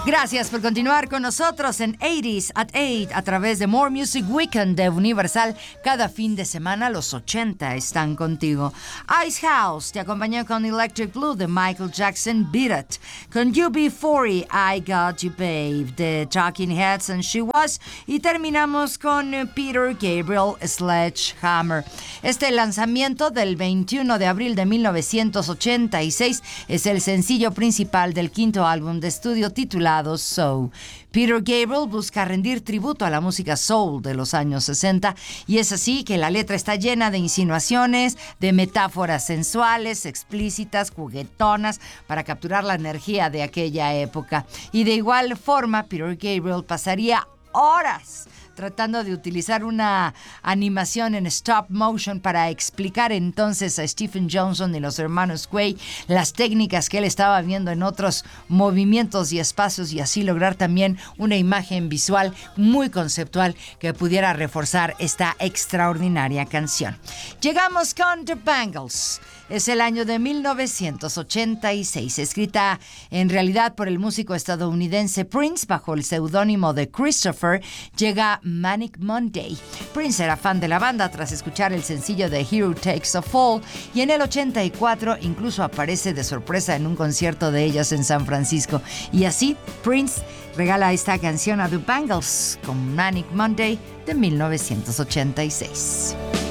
Gracias por continuar con nosotros en 80s at 8 a través de More Music Weekend de Universal. Cada fin de semana los 80 están contigo. Ice House te acompañó con Electric Blue de Michael Jackson, Beat It. Con UB40, I Got You Babe de Talking Heads and She Was. Y terminamos con Peter Gabriel, Sledgehammer. Este lanzamiento del 21 de abril de 1986 es el sencillo principal del quinto álbum de estudio titulado Soul. Peter Gabriel busca rendir tributo a la música soul de los años 60 y es así que la letra está llena de insinuaciones, de metáforas sensuales, explícitas, juguetonas para capturar la energía de aquella época. Y de igual forma, Peter Gabriel pasaría horas tratando de utilizar una animación en stop motion para explicar entonces a Stephen Johnson y los hermanos Quay las técnicas que él estaba viendo en otros movimientos y espacios y así lograr también una imagen visual muy conceptual que pudiera reforzar esta extraordinaria canción. Llegamos con The Bangles. Es el año de 1986, escrita en realidad por el músico estadounidense Prince bajo el seudónimo de Christopher, llega Manic Monday. Prince era fan de la banda tras escuchar el sencillo de Hero Takes a Fall y en el 84 incluso aparece de sorpresa en un concierto de ellos en San Francisco. Y así Prince regala esta canción a The Bangles con Manic Monday de 1986.